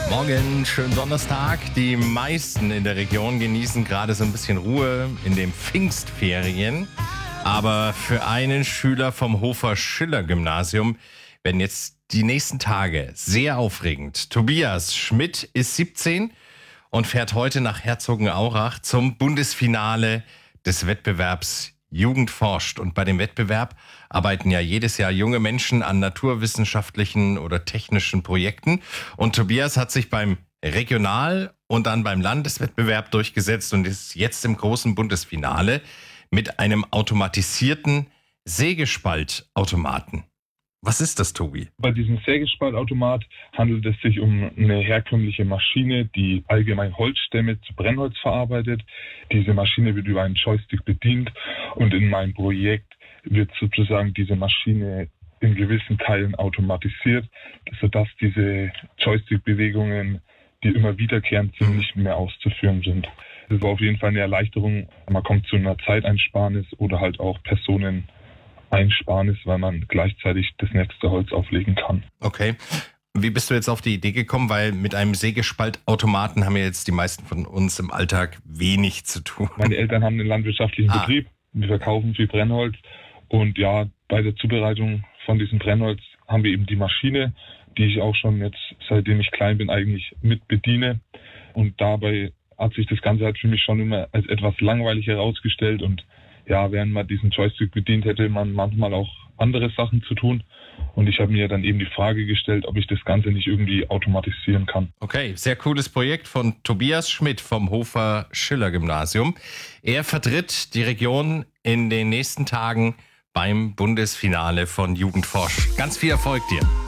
Morgen, schönen Donnerstag. Die meisten in der Region genießen gerade so ein bisschen Ruhe in den Pfingstferien. Aber für einen Schüler vom Hofer-Schiller-Gymnasium werden jetzt die nächsten Tage sehr aufregend. Tobias Schmidt ist 17 und fährt heute nach Herzogenaurach zum Bundesfinale des Wettbewerbs Jugend forscht. Und bei dem Wettbewerb arbeiten ja jedes Jahr junge Menschen an naturwissenschaftlichen oder technischen Projekten. Und Tobias hat sich beim Regional- und dann beim Landeswettbewerb durchgesetzt und ist jetzt im großen Bundesfinale mit einem automatisierten Sägespaltautomaten. Was ist das, Tobi? Bei diesem Sägespaltautomat handelt es sich um eine herkömmliche Maschine, die allgemein Holzstämme zu Brennholz verarbeitet. Diese Maschine wird über einen Joystick bedient und in meinem Projekt wird sozusagen diese Maschine in gewissen Teilen automatisiert, sodass diese Joystick-Bewegungen, die immer wiederkehrend sind, nicht mehr auszuführen sind. Das war auf jeden Fall eine Erleichterung. Man kommt zu einer Zeiteinsparnis oder halt auch Personenersparnis, weil man gleichzeitig das nächste Holz auflegen kann. Okay. Wie bist du jetzt auf die Idee gekommen? Weil mit einem Sägespaltautomaten haben ja jetzt die meisten von uns im Alltag wenig zu tun. Meine Eltern haben einen landwirtschaftlichen Betrieb. Wir verkaufen viel Brennholz. Und ja, bei der Zubereitung von diesem Brennholz haben wir eben die Maschine, die ich auch schon jetzt, seitdem ich klein bin, eigentlich mit bediene. Und dabei hat sich das Ganze halt für mich schon immer als etwas langweilig herausgestellt. Und ja, während man diesen Joystick bedient, hätte man manchmal auch andere Sachen zu tun. Und ich habe mir dann eben die Frage gestellt, ob ich das Ganze nicht irgendwie automatisieren kann. Okay, sehr cooles Projekt von Tobias Schmidt vom Hofer-Schiller-Gymnasium. Er vertritt die Region in den nächsten Tagen beim Bundesfinale von Jugend forscht. Ganz viel Erfolg dir.